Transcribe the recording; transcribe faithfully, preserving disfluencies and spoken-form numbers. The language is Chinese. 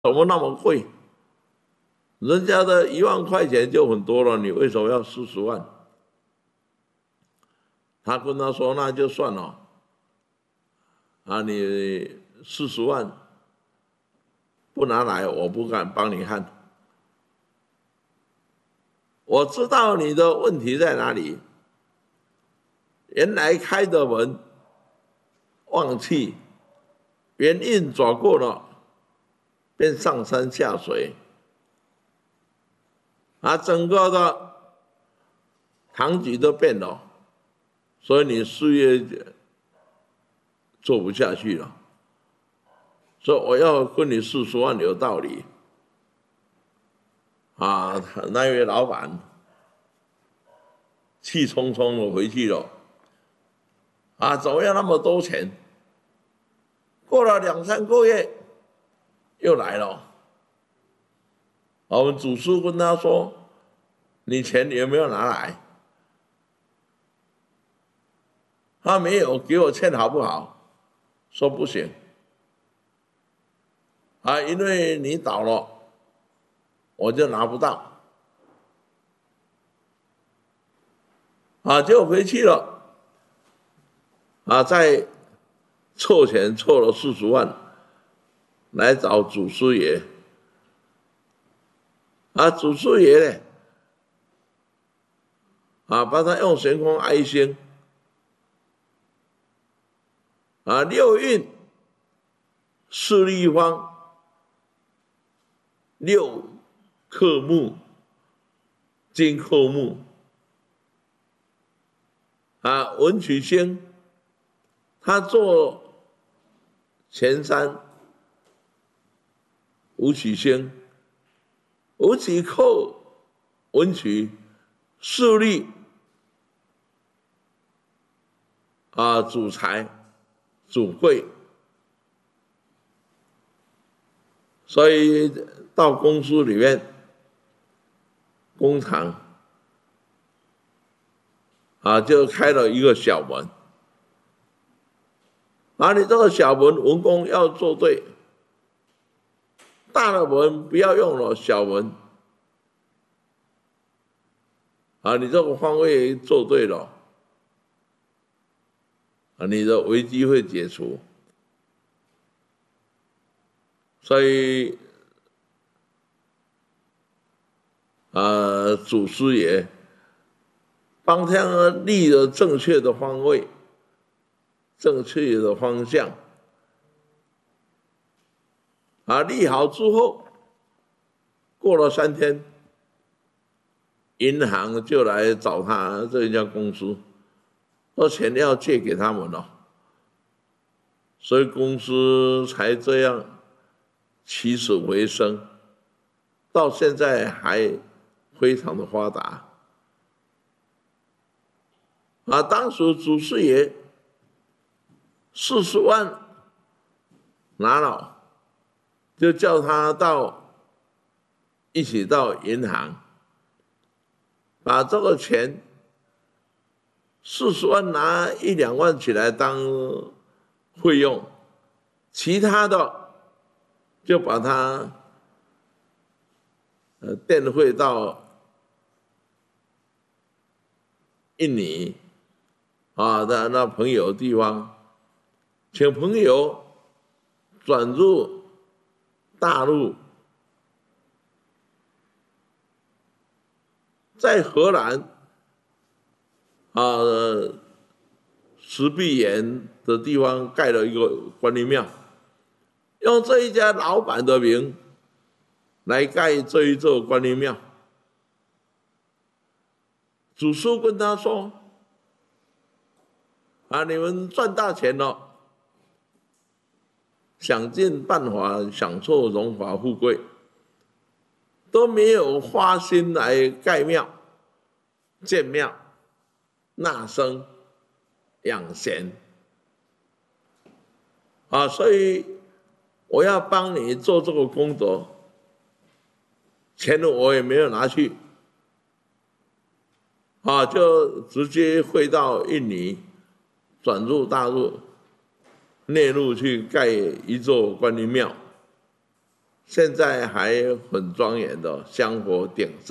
怎么那么贵？人家的一万块钱就很多了，你为什么要四十万？他跟他说那就算了，啊，你四十万不拿来，我不敢帮你看。我知道你的问题在哪里，原来开的门忘记，原印转过了，变上山下水，啊，整个的堂局都变了，所以你事业做不下去了。所以我要跟你四十万有道理。啊，那位老板气冲冲的回去了。啊，怎么样那么多钱？过了两三个月，又来了。我们主书跟他说：“你钱有没有拿来？”他没有，给我欠好不好？说不行。啊，因为你倒了，我就拿不到。啊，就回去了。啊，再凑钱凑了四十万，来找祖师爷。啊，祖师爷呢？啊，帮他用玄空哀心。啊，六运四立方，六克木，金克木。啊，文曲星，他做前山，武曲星，武曲克文曲，四立啊，主财主贵，所以到公司里面，工厂啊，就开了一个小门。啊，你这个小门文工要做对，大的门不要用了，小门啊，你这个方位做对了，啊，你的危机会解除。所以，啊，祖师爷帮他立了正确的方位，正确的方向。啊，立好之后，过了三天，银行就来找他这一家公司，说钱要借给他们了，所以公司才这样起死回生，到现在还非常的发达。啊，当时祖师爷四十万拿了，就叫他到一起到银行，把这个钱四十万拿一两万起来当费用，其他的就把它呃电汇到印尼啊的那朋友地方，请朋友转入大陆，在荷兰啊石壁岩的地方盖了一个关帝庙，用这一家老板的名来盖这一座关帝庙。祖师跟他说：“啊，你们赚大钱了，想尽办法享受荣华富贵，都没有花心来盖庙、建庙、纳僧、养贤啊，所以我要帮你做这个工作，钱我也没有拿去。”啊，就直接汇到印尼，转入大陆内陆去盖一座关帝庙。 现在还很庄严的香火鼎盛。